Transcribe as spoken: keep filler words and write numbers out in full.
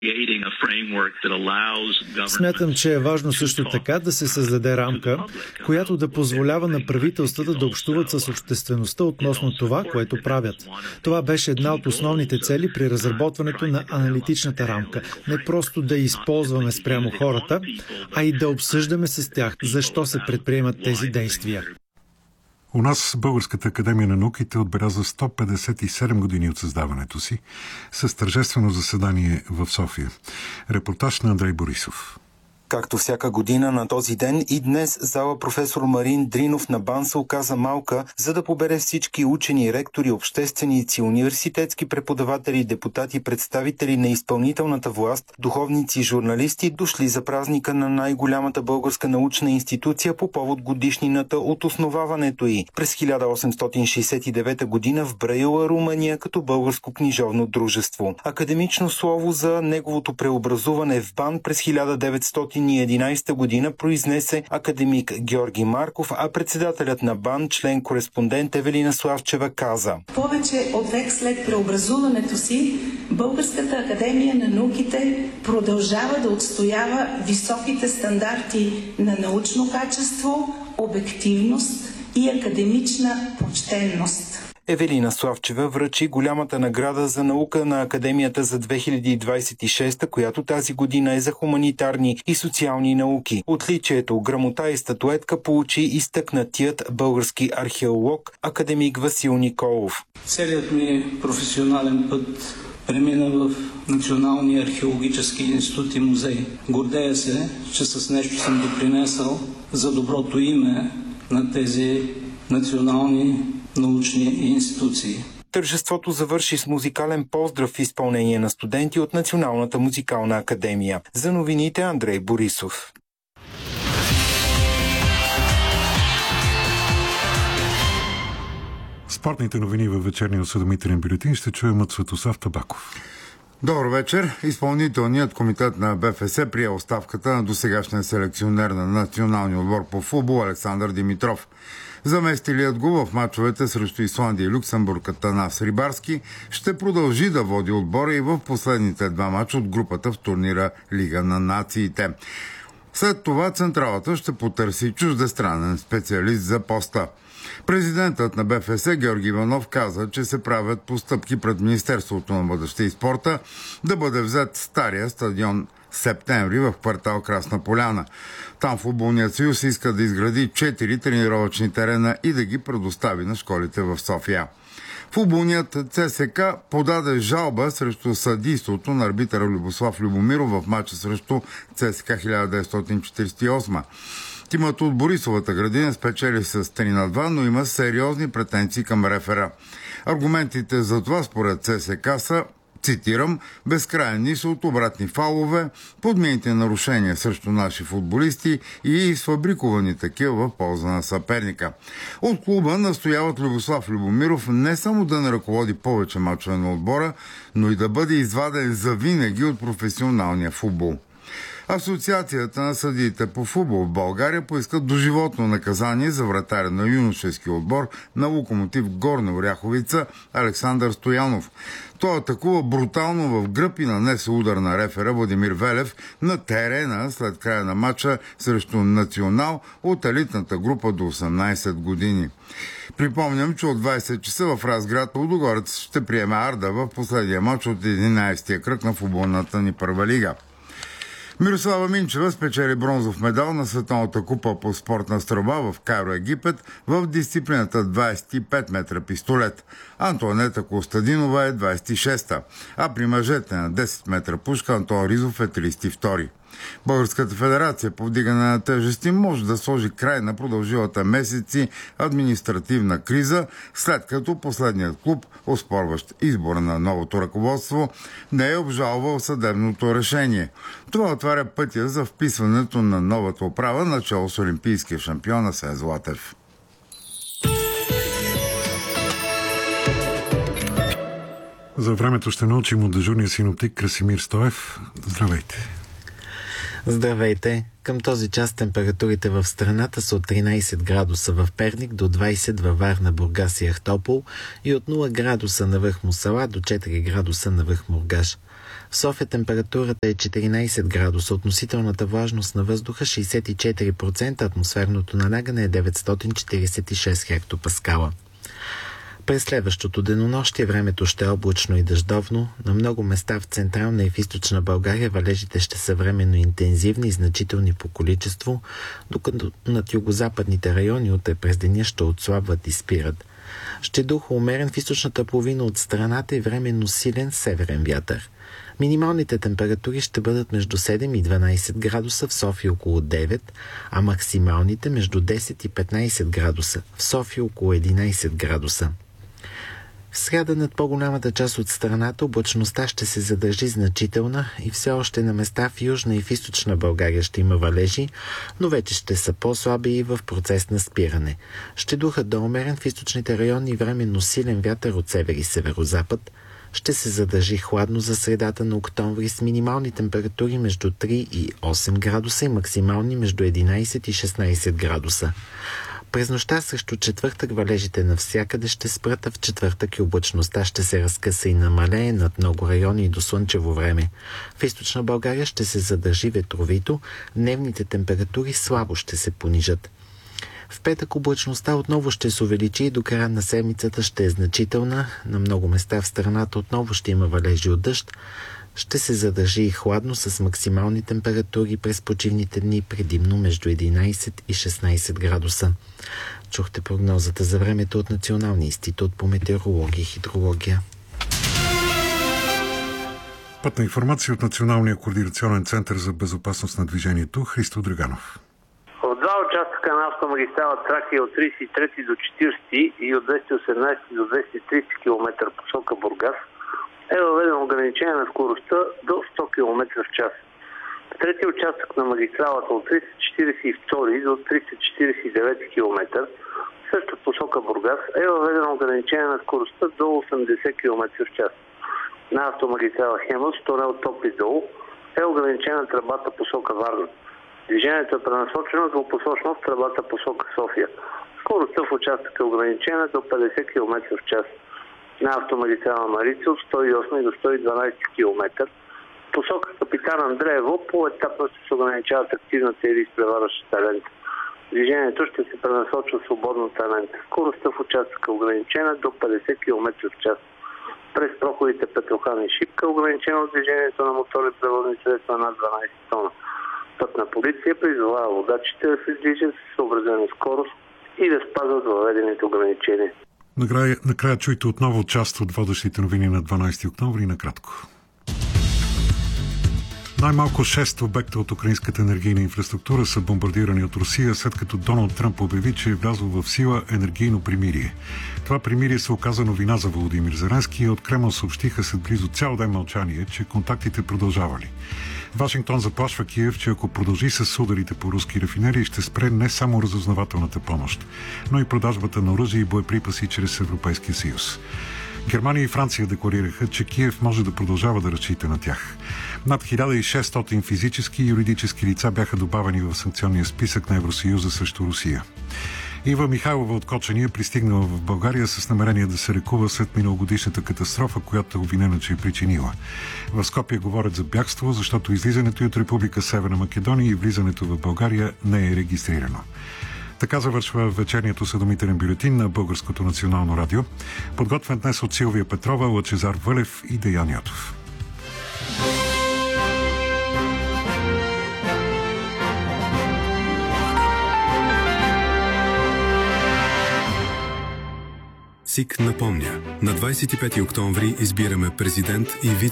Смятам, че е важно също така да се създаде рамка, която да позволява на правителствата да общуват с обществеността относно това, което правят. Това беше една от основните цели при разработването на аналитичната рамка. Не просто да използваме спрямо хората, а и да обсъждаме с тях защо се предприемат тези действия. У нас Българската академия на науките отбеляза сто петдесет и седем години от създаването си с тържествено заседание в София. Репортаж на Андрей Борисов. Както всяка година на този ден и днес зала професор Марин Дринов на БАН се оказа малка, за да побере всички учени, ректори, общественици, университетски преподаватели, депутати, представители на изпълнителната власт, духовници, журналисти, дошли за празника на най-голямата българска научна институция по повод годишнината от основаването й през хиляда осемстотин шейсет и девета година в Браила, Румъния, като българско книжовно дружество. Академично слово за неговото преобразуване в БАН през хиляда деветстотин и единадесета година произнесе академик Георги Марков, а председателят на БАН, член-кореспондент Евелина Славчева каза: повече от век след преобразуването си, Българската академия на науките продължава да отстоява високите стандарти на научно качество, обективност и академична почтенност. Евелина Славчева връчи голямата награда за наука на Академията за две хиляди двадесет и шеста, която тази година е за хуманитарни и социални науки. Отличието, грамота и статуетка получи изтъкнатият български археолог академик Васил Николов. Целият ми професионален път премина в Националния археологически институт и музей. Гордея се, че с нещо съм допринесъл за доброто име на тези национални научни институции. Тържеството завърши с музикален поздрав в изпълнение на студенти от Националната музикална академия. За новините Андрей Борисов. Спортните новини във вечерния осведомителен бюлетин ще чуем от Светослав Табаков. Добър вечер. Изпълнителният комитет на БФС прие оставката на досегашния селекционер на националния отбор по футбол Александър Димитров. Заместилият го в мачовете срещу Исландия и Люксембург Атанас Рибарски ще продължи да води отбора и в последните два мача от групата в турнира Лига на нациите. След това централата ще потърси чуждестранен специалист за поста. Президентът на БФС Георги Иванов каза, че се правят постъпки пред Министерството на младежта и спорта да бъде взет стария стадион Септември в квартал Красна поляна. Там футболният съюз иска да изгради четири тренировъчни терена и да ги предостави на школите в София. Футболният ЦСК подаде жалба срещу съдийството на арбитъра Любослав Любомиров в матча срещу ЦСК хиляда деветстотин четиридесет и осма. Тимът от Борисовата градина спечели с три на два, но има сериозни претенции към рефера. Аргументите за това според ЦСК са, цитирам, безкрайен низ от обратни фалове, подмиените нарушения срещу наши футболисти и сфабрикувани такива в полза на съперника. От клуба настояват Любослав Любомиров не само да не ръководи повече мачове на отбора, но и да бъде изваден завинаги от професионалния футбол. Асоциацията на съдиите по футбол в България поискат доживотно наказание за вратаря на юношеския отбор на Локомотив Горна Оряховица Александър Стоянов. Той атакува брутално в гръб и нанесе удар на рефера Владимир Велев на терена след края на матча срещу Национал от елитната група до осемнадесет години. Припомням, че от двадесет часа в Разград Лудогорец ще приеме Арда в последния матч от единадесетия кръг на футболната ни първа лига. Мирослава Минчева спечели бронзов медал на Световната купа по спортна стрелба в Кайро, Египет в дисциплината двадесет и пет метра пистолет. Антоанета Костадинова е двадесет и шеста, а при мъжете на десет метра пушка Антон Ризов е тридесет и втори. Българската федерация по вдигане на тежести може да сложи край на продължилата месеци административна криза, след като последният клуб, оспорващ избора на новото ръководство, не е обжалвал съдебното решение. Това отваря пътя за вписването на новата управа начало с олимпийския шампион Асен Златев. За времето ще научим от дежурния синоптик Красимир Стоев. Здравейте! Здравейте! Към този час температурите в страната са от тринадесет градуса в Перник до двадесет във Варна, Бургас и Ахтопол и от нула градуса навръх Мусала до четири градуса навръх Мургаш. В София температурата е четиринайсет градуса, относителната влажност на въздуха шейсет и четири процента, атмосферното налягане е деветстотин четирийсет и шест хектопаскала. През следващото денонощие времето ще е облачно и дъждовно. На много места в централна и в източна България валежите ще са временно интензивни и значителни по количество, докато над югозападните райони утре през деня ще отслабват и спират. Ще духа умерен в източната половина от страната и временно силен северен вятър. Минималните температури ще бъдат между седем и дванайсет градуса, в София около девет, а максималните между десет и петнайсет градуса, в София около единайсет градуса. В сряда над по-голямата част от страната облачността ще се задържи значителна и все още на места в южна и в източна България ще има валежи, но вече ще са по-слаби и в процес на спиране. Ще духат до умерен в източните райони и временно силен вятър от север и северозапад. Ще се задържи хладно за средата на октомври с минимални температури между три и осем градуса и максимални между единайсет и шестнайсет градуса. През нощта срещу четвъртък валежите навсякъде ще спрат, а в четвъртък и облачността ще се разкъса и намалее над много райони и до слънчево време. В източна България ще се задържи ветровито, дневните температури слабо ще се понижат. В петък облачността отново ще се увеличи и до края на седмицата ще е значителна. На много места в страната отново ще има валежи от дъжд. Ще се задържи и хладно с максимални температури през почивните дни, предимно между единайсет и шестнайсет градуса. Чухте прогнозата за времето от Националния институт по метеорология и хидрология. Пътна информация от Националния координационен център за безопасност на движението. Христо Драганов. В два участъка на автомагистрала Тракия от трийсет и трети до четирийсети и от двеста и осемнайсети до двеста и трийсети километра посока Бургас е въведено ограничение на скоростта до сто километра в час. В третия участък на магистралата от триста четирийсет и втори до триста четирийсет и девети километър, също посока Бургас, е въведено ограничение на скоростта до осемдесет километра в час. На автомагистрала Хемус, тунел Топли дол, е ограничена тръбата посока Варна. Движението е пренасочено двупосочно в тръбата посока София. Скоростта в участъка е ограничена до петдесет километра в час. На автомагистрала Марица от сто и осми до сто и дванайсети километър. Посока Капитан Андреево по-етапно ще се ограничават активната или изпреварващата лента. Движението ще се пренасочва в свободната лента. Скоростта в участъка е ограничена до петдесет километра в час. През проходите Петрохан и Шипка е ограничено движението на моторни превозни средства над дванайсет тона. Пътна полиция призовава водачите да се движат с съобразена скорост и да спазват въведените ограничения. Накрая, накрая чуйте отново част от водещите новини на дванайсети октомври накратко. Най-малко шест обекта от украинската енергийна инфраструктура са бомбардирани от Русия, след като Доналд Тръмп обяви, че е влязло в сила енергийно примирие. Това примирие се оказа новина за Володимир Зеленски и от Кремъл съобщиха след близо цял ден мълчание, че контактите продължавали. Вашингтон заплашва Киев, че ако продължи с ударите по руски рафинерии, ще спре не само разузнавателната помощ, но и продажбата на оръжие и боеприпаси чрез Европейския съюз. Германия и Франция декларираха, че Киев може да продължава да разчита на тях. Над хиляда и шестстотин физически и юридически лица бяха добавени в санкционния списък на Евросъюза срещу Русия. Ива Михайлова от Кочани е пристигнала в България с намерение да се лекува след миналогодишната катастрофа, която е обвинена, че е причинила. В Скопие говорят за бягство, защото излизането от Република Северна Македония и влизането в България не е регистрирано. Така завършва вечерният осведомителен бюлетин на Българското национално радио, подготвен днес от Силвия Петрова, Лъчезар Вълев и Деян Ятов. СИК напомня, на двадесет и пети октомври избираме президент и вице